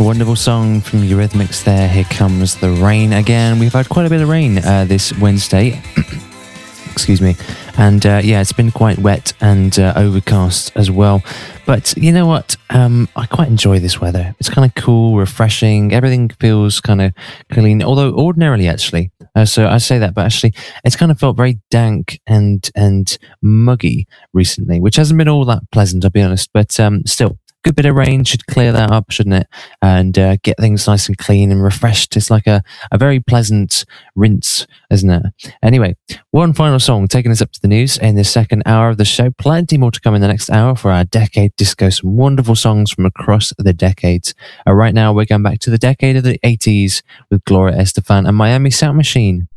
Wonderful song from Eurythmics there. Here comes the rain again. We've had quite a bit of rain this Wednesday. Excuse me. And yeah, it's been quite wet and overcast as well. But you know what? I quite enjoy this weather. It's kind of cool, refreshing. Everything feels kind of clean, although ordinarily actually. So I say that, but actually it's kind of felt very dank and muggy recently, which hasn't been all that pleasant, I'll be honest. But still, good bit of rain should clear that up, shouldn't it? And get things nice and clean and refreshed. It's like a very pleasant rinse, isn't it? Anyway, one final song taking us up to the news in the second hour of the show. Plenty more to come in the next hour for our Decade Disco. Some wonderful songs from across the decades. Right now, we're going back to the decade of the 80s with Gloria Estefan and Miami Sound Machine.